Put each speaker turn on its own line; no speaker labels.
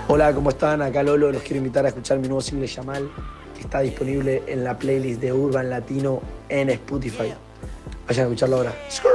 Hola, ¿cómo están? Acá Lolo, los quiero invitar a escuchar mi nuevo single Yamal, que está disponible en la playlist de Urban Latino en Spotify. Vayan a escucharlo ahora.